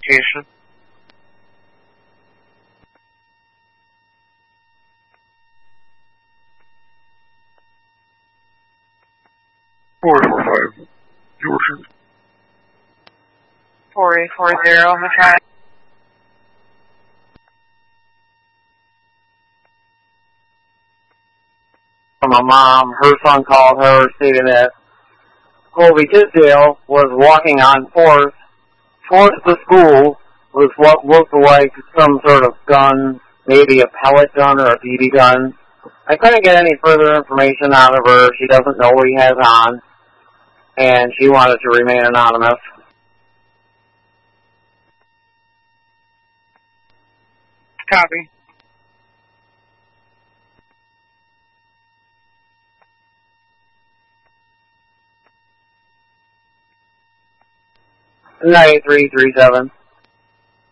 location. Your turn. 4840 on the track. My mom, her son called her stating that Colby Tisdale was walking on 4th towards the school with what looked like some sort of gun, maybe a pellet gun or a BB gun. I couldn't get any further information out of her. She doesn't know what he has on, and she wanted to remain anonymous. Copy. Night 337.